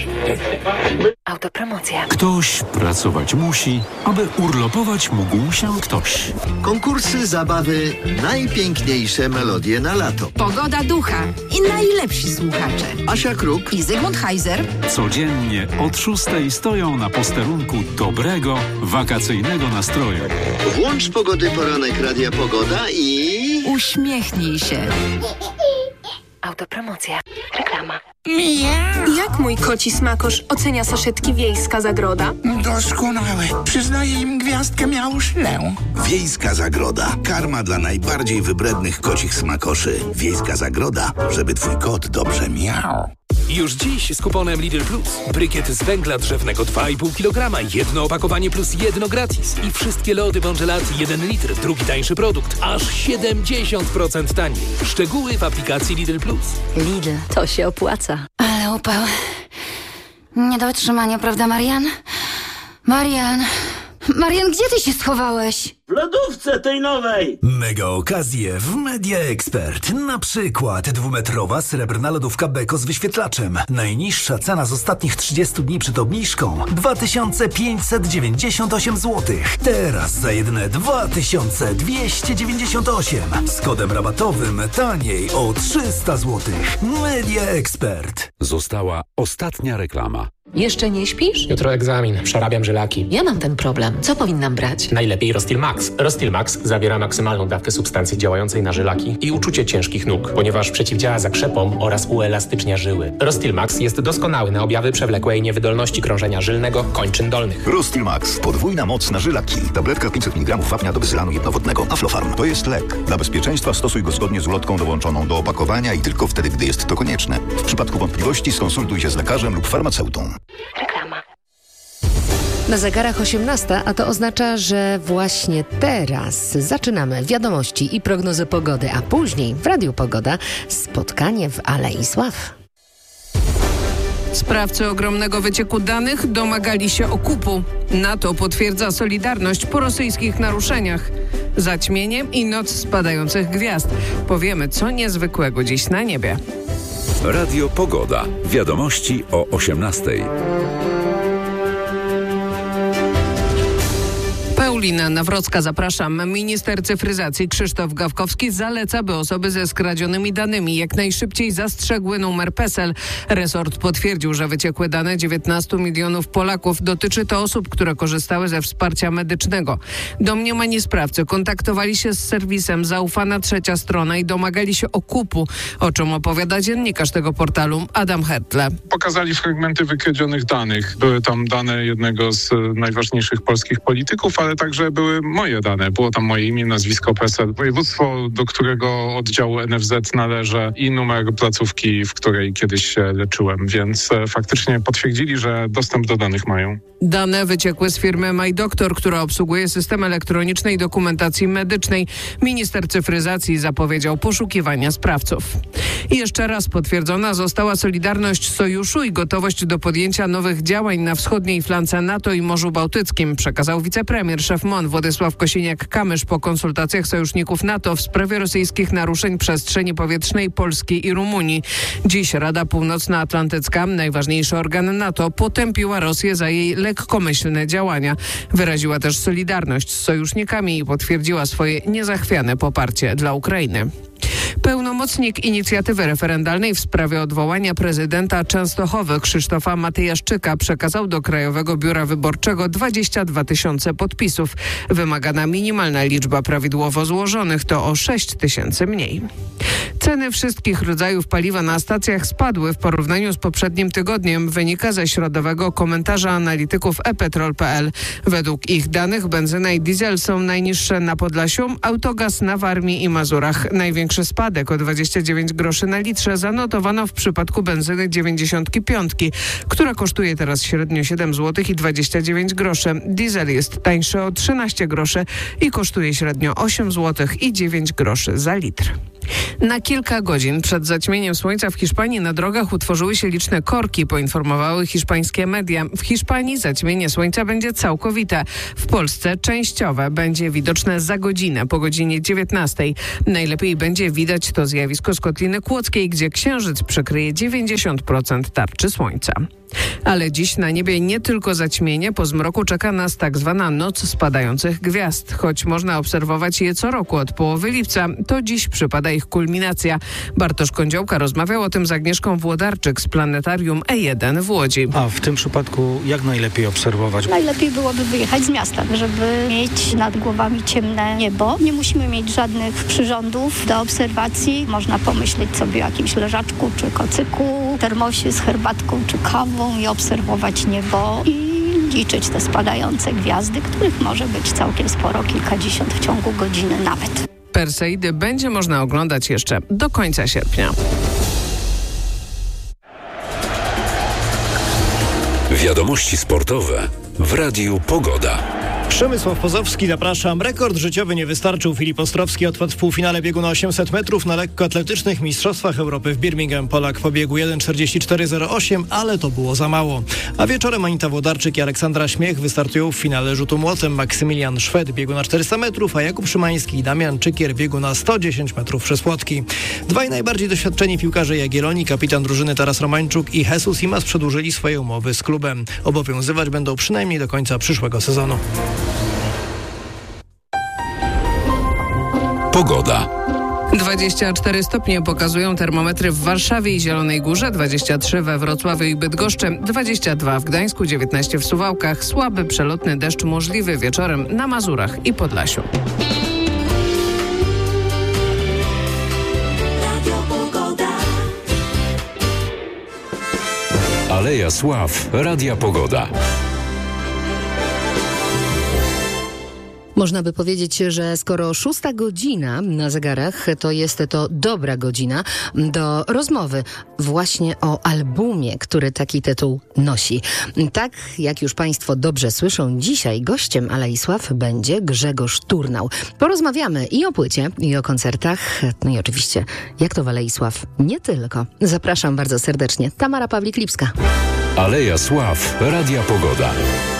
Autopromocja. Ktoś pracować musi, aby urlopować mógł się ktoś. Konkursy, zabawy, najpiękniejsze melodie na lato. Pogoda ducha i najlepsi słuchacze. Asia Kruk I Zygmunt Heiser. Codziennie od 6 stoją na posterunku dobrego, wakacyjnego nastroju. Włącz Pogody Poranek Radia Pogoda i... Uśmiechnij się. Autopromocja. Reklama. Jak mój koci smakosz ocenia saszetki Wiejska Zagroda? Doskonałe. Przyznaję im gwiazdkę miałuszlę. Wiejska Zagroda. Karma dla najbardziej wybrednych kocich smakoszy. Wiejska Zagroda, żeby twój kot dobrze miał. Już dziś z kuponem Lidl Plus. Brykiet z węgla drzewnego 2,5 kg, jedno opakowanie plus jedno gratis. I wszystkie lody Bongelat 1 litr, drugi tańszy produkt, aż 70% taniej. Szczegóły w aplikacji Lidl Plus. Lidl, to się opłaca. Ale upał. Nie do wytrzymania, prawda, Marian? Marian, gdzie ty się schowałeś? W lodówce tej nowej! Mega okazje w Media Expert. Na przykład 2-metrowa srebrna lodówka Beko z wyświetlaczem. Najniższa cena z ostatnich 30 dni przed obniżką 2598 zł. Teraz za jedyne 2298. Z kodem rabatowym taniej o 300 zł. Media Expert. Została ostatnia reklama. Jeszcze nie śpisz? Jutro egzamin. Przerabiam żylaki. Ja mam ten problem. Co powinnam brać? Najlepiej Rostil Max. Rostil Max zawiera maksymalną dawkę substancji działającej na żylaki i uczucie ciężkich nóg, ponieważ przeciwdziała zakrzepom oraz uelastycznia żyły. Rostil Max jest doskonały na objawy przewlekłej niewydolności krążenia żylnego kończyn dolnych. Rostil Max. Podwójna moc na żylaki. Tabletka 500 mg wapnia do wysylanu jednowodnego. Aflofarm. To jest lek. Dla bezpieczeństwa stosuj go zgodnie z ulotką dołączoną do opakowania i tylko wtedy, gdy jest to konieczne. W przypadku wątpliwości skonsultuj się z lekarzem lub farmaceutą. Reklama. Na zegarach 18, a to oznacza, że właśnie teraz zaczynamy wiadomości i prognozy pogody, a później w Radiu Pogoda spotkanie w Alei Sław. Sprawcy ogromnego wycieku danych domagali się okupu. NATO potwierdza solidarność po rosyjskich naruszeniach. Zaćmienie i noc spadających gwiazd. Powiemy, co niezwykłego dziś na niebie. Radio Pogoda. Wiadomości o 18. Paulina Nawrocka, zapraszam. Minister cyfryzacji Krzysztof Gawkowski zaleca, by osoby ze skradzionymi danymi jak najszybciej zastrzegły numer PESEL. Resort potwierdził, że wyciekłe dane 19 milionów Polaków. Dotyczy to osób, które korzystały ze wsparcia medycznego. Domniemani sprawcy kontaktowali się z serwisem Zaufana Trzecia Strona i domagali się okupu, o czym opowiada dziennikarz tego portalu Adam Hertle. Pokazali fragmenty wykradzionych danych. Były tam dane jednego z najważniejszych polskich polityków, ale także były moje dane. Było tam moje imię, nazwisko, PESEL, województwo, do którego oddziału NFZ należy i numer placówki, w której kiedyś się leczyłem, więc faktycznie potwierdzili, że dostęp do danych mają. Dane wyciekły z firmy MyDoktor, która obsługuje system elektronicznej dokumentacji medycznej. Minister cyfryzacji zapowiedział poszukiwania sprawców. I jeszcze raz potwierdzona została solidarność sojuszu i gotowość do podjęcia nowych działań na wschodniej flance NATO i Morzu Bałtyckim, przekazał wicepremier, szef MON Władysław Kosiniak-Kamysz po konsultacjach sojuszników NATO w sprawie rosyjskich naruszeń przestrzeni powietrznej Polski i Rumunii. Dziś Rada Północnoatlantycka, najważniejszy organ NATO, potępiła Rosję za jej lekkomyślne działania. Wyraziła też solidarność z sojusznikami i potwierdziła swoje niezachwiane poparcie dla Ukrainy. Pełnomocnik inicjatywy referendalnej w sprawie odwołania prezydenta Częstochowy Krzysztofa Matyjaszczyka przekazał do Krajowego Biura Wyborczego 22 000 podpisów. Wymagana minimalna liczba prawidłowo złożonych to o 6 000 mniej. Ceny wszystkich rodzajów paliwa na stacjach spadły w porównaniu z poprzednim tygodniem, wynika ze środowego komentarza analityków ePetrol.pl. Według ich danych benzyna i diesel są najniższe na Podlasiu, autogaz na Warmii i Mazurach. Największy spadek o 29 groszy na litrze zanotowano w przypadku benzyny 95, która kosztuje teraz średnio 7 zł i 29 groszy. Diesel jest tańszy o 13 groszy i kosztuje średnio 8 zł i 9 groszy za litr. Na kilka godzin przed zaćmieniem słońca w Hiszpanii na drogach utworzyły się liczne korki, poinformowały hiszpańskie media. W Hiszpanii zaćmienie słońca będzie całkowite. W Polsce częściowe, będzie widoczne za godzinę, po godzinie 19. Najlepiej będzie widać to zjawisko z Kotliny Kłodzkiej, gdzie księżyc przekryje 90% tarczy słońca. Ale dziś na niebie nie tylko zaćmienie, po zmroku czeka nas tak zwana noc spadających gwiazd. Choć można obserwować je co roku od połowy lipca, to dziś przypada ich kulminacja. Bartosz Kądziołka rozmawiał o tym z Agnieszką Włodarczyk z Planetarium E1 w Łodzi. A w tym przypadku jak najlepiej obserwować? Najlepiej byłoby wyjechać z miasta, żeby mieć nad głowami ciemne niebo. Nie musimy mieć żadnych przyrządów do obserwacji. Można pomyśleć sobie o jakimś leżaczku czy kocyku, termosie z herbatką czy kawą i obserwować niebo i liczyć te spadające gwiazdy, których może być całkiem sporo, kilkadziesiąt w ciągu godziny nawet. Perseidy będzie można oglądać jeszcze do końca sierpnia. Wiadomości sportowe w Radiu Pogoda. Przemysław Pozowski, zapraszam. Rekord życiowy nie wystarczył. Filip Ostrowski odpadł w półfinale biegu na 800 metrów na lekkoatletycznych Mistrzostwach Europy w Birmingham. Polak pobiegł 1:44:08, ale to było za mało. A wieczorem Anita Włodarczyk i Aleksandra Śmiech wystartują w finale rzutu młotem. Maksymilian Szwed biegł na 400 metrów, a Jakub Szymański i Damian Czykier biegł na 110 metrów przez płotki. Dwaj najbardziej doświadczeni piłkarze Jagiellonii, kapitan drużyny Taras Romańczuk i Jesus Imas przedłużyli swoje umowy z klubem. Obowiązywać będą przynajmniej do końca przyszłego sezonu. Pogoda. 24 stopnie pokazują termometry w Warszawie i Zielonej Górze, 23 we Wrocławiu i Bydgoszczy, 22 w Gdańsku, 19 w Suwałkach. Słaby przelotny deszcz możliwy wieczorem na Mazurach i Podlasiu. Aleja Sław, Radia Pogoda. Można by powiedzieć, że skoro 6 godzina na zegarach, to jest to dobra godzina do rozmowy właśnie o albumie, który taki tytuł nosi. Tak, jak już Państwo dobrze słyszą, dzisiaj gościem Alei Sław będzie Grzegorz Turnał. Porozmawiamy i o płycie, i o koncertach, no i oczywiście, jak to w Alei Sław, nie tylko. Zapraszam bardzo serdecznie. Tamara Pawlik-Lipska. Aleja Sław, Radia Pogoda.